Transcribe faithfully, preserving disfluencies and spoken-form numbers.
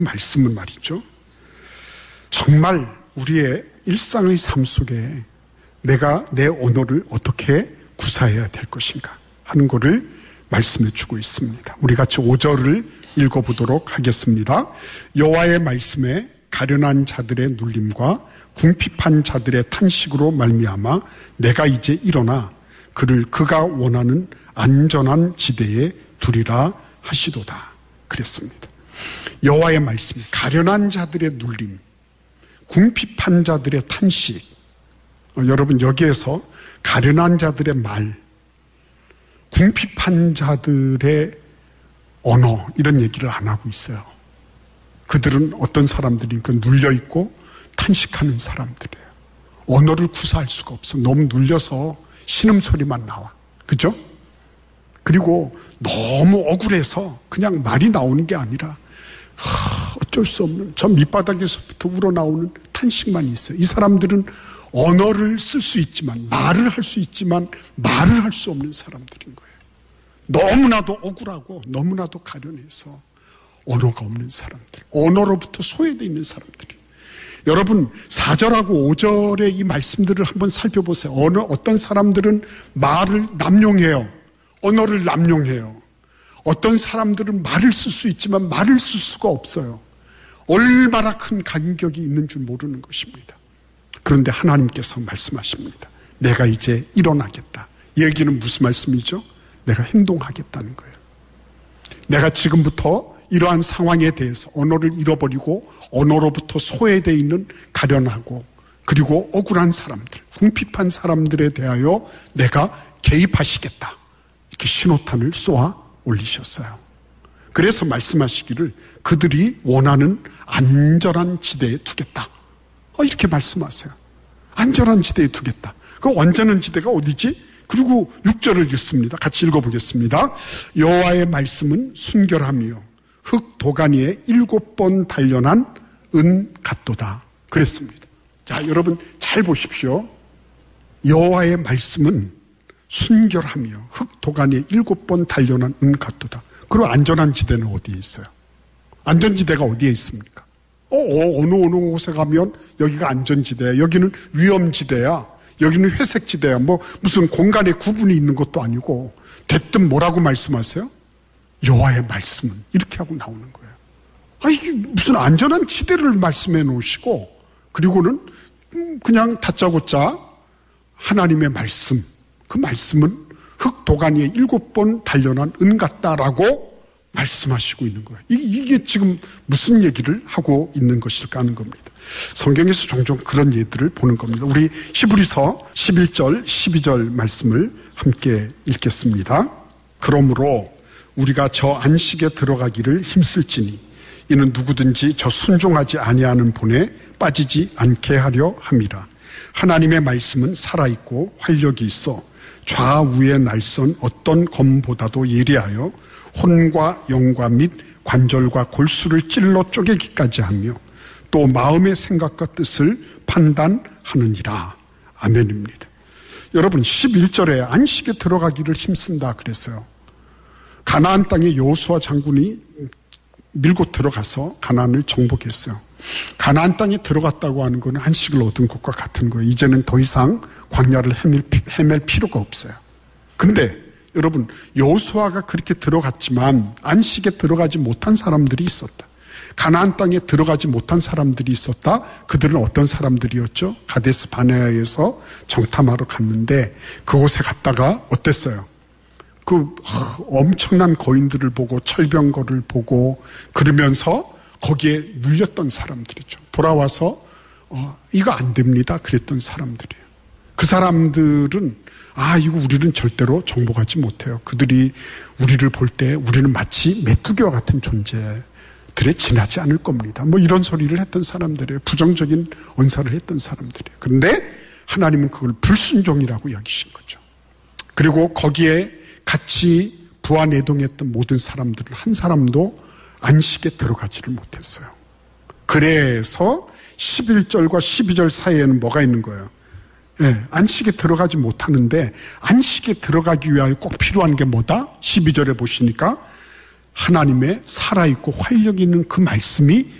말씀은 말이죠, 정말 우리의 일상의 삶 속에 내가 내 언어를 어떻게 구사해야 될 것인가 하는 것을 말씀해 주고 있습니다. 우리 같이 오 절을 읽어보도록 하겠습니다. 여호와의 말씀에 가련한 자들의 눌림과 궁핍한 자들의 탄식으로 말미암아 내가 이제 일어나 그를 그가 원하는 안전한 지대에 두리라 하시도다 그랬습니다. 여호와의 말씀, 가련한 자들의 눌림, 궁핍한 자들의 탄식. 어, 여러분 여기에서 가련한 자들의 말, 궁핍한 자들의 언어, 이런 얘기를 안 하고 있어요. 그들은 어떤 사람들이니까 눌려있고 탄식하는 사람들이에요. 언어를 구사할 수가 없어. 너무 눌려서 신음소리만 나와. 그죠? 그리고 너무 억울해서 그냥 말이 나오는 게 아니라 하, 어쩔 수 없는 저 밑바닥에서부터 우러나오는 탄식만 있어요. 이 사람들은 언어를 쓸 수 있지만, 말을 할 수 있지만 말을 할 수 없는 사람들인 거예요. 너무나도 억울하고 너무나도 가련해서 언어가 없는 사람들, 언어로부터 소외되어 있는 사람들이. 여러분 사 절하고 오 절의 이 말씀들을 한번 살펴보세요. 어느 어떤 사람들은 말을 남용해요. 언어를 남용해요. 어떤 사람들은 말을 쓸 수 있지만 말을 쓸 수가 없어요. 얼마나 큰 간격이 있는 줄 모르는 것입니다. 그런데 하나님께서 말씀하십니다. 내가 이제 일어나겠다. 이 얘기는 무슨 말씀이죠? 내가 행동하겠다는 거예요. 내가 지금부터 이러한 상황에 대해서 언어를 잃어버리고 언어로부터 소외되어 있는 가련하고 그리고 억울한 사람들, 궁핍한 사람들에 대하여 내가 개입하시겠다. 이렇게 신호탄을 쏘아 올리셨어요. 그래서 말씀하시기를 그들이 원하는 안전한 지대에 두겠다. 어, 이렇게 말씀하세요. 안전한 지대에 두겠다. 그 안전한 지대가 어디지? 그리고 육 절을 읽습니다. 같이 읽어보겠습니다. 여호와의 말씀은 순결하며 흙 도가니에 일곱 번 단련한 은 같도다. 그랬습니다. 자, 여러분 잘 보십시오. 여호와의 말씀은 순결하며 흙 도가니에 일곱 번 단련한 은 같도다. 그리고 안전한 지대는 어디에 있어요? 안전지대가 어디에 있습니까? 어, 어, 어느 어느 곳에 가면 여기가 안전지대야. 여기는 위험지대야. 여기는 회색지대야. 뭐 무슨 공간의 구분이 있는 것도 아니고 대뜸 뭐라고 말씀하세요? 여호와의 말씀은 이렇게 하고 나오는 거예요. 아, 이게 무슨 안전한 지대를 말씀해 놓으시고 그리고는 그냥 다짜고짜 하나님의 말씀, 그 말씀은 흙 도가니에 일곱 번 단련한 은 같다라고 말씀하시고 있는 거예요. 이게 지금 무슨 얘기를 하고 있는 것일까 하는 겁니다. 성경에서 종종 그런 예들을 보는 겁니다. 우리 히브리서 십일 절, 십이 절 말씀을 함께 읽겠습니다. 그러므로 우리가 저 안식에 들어가기를 힘쓸지니 이는 누구든지 저 순종하지 아니하는 본에 빠지지 않게 하려 함이라. 하나님의 말씀은 살아있고 활력이 있어 좌우의 날선 어떤 검보다도 예리하여 혼과 영과 및 관절과 골수를 찔러 쪼개기까지 하며 또 마음의 생각과 뜻을 판단하느니라. 아멘입니다. 여러분 십일 절에 안식에 들어가기를 힘쓴다 그랬어요. 가나안 땅에 여호수아 장군이 밀고 들어가서 가나안을 정복했어요. 가나안 땅에 들어갔다고 하는 것은 안식을 얻은 것과 같은 거예요. 이제는 더 이상 광야를 헤맬, 헤맬 필요가 없어요. 근데 여러분 여호수아가 그렇게 들어갔지만 안식에 들어가지 못한 사람들이 있었다. 가나안 땅에 들어가지 못한 사람들이 있었다. 그들은 어떤 사람들이었죠? 가데스 바네아에서 정탐하러 갔는데 그곳에 갔다가 어땠어요? 그 엄청난 거인들을 보고 철병거를 보고 그러면서 거기에 눌렸던 사람들이죠. 돌아와서 어, 이거 안 됩니다 그랬던 사람들이에요. 그 사람들은 아 이거 우리는 절대로 정복하지 못해요. 그들이 우리를 볼 때 우리는 마치 메뚜기와 같은 존재들에 지나지 않을 겁니다. 뭐 이런 소리를 했던 사람들이에요. 부정적인 언사를 했던 사람들이에요. 그런데 하나님은 그걸 불순종이라고 여기신 거죠. 그리고 거기에 같이 부안해동했던 모든 사람들을 한 사람도 안식에 들어가지를 못했어요. 그래서 십일 절과 십이 절 사이에는 뭐가 있는 거예요? 네, 안식에 들어가지 못하는데 안식에 들어가기 위하여 꼭 필요한 게 뭐다? 십이 절에 보시니까 하나님의 살아있고 활력 있는 그 말씀이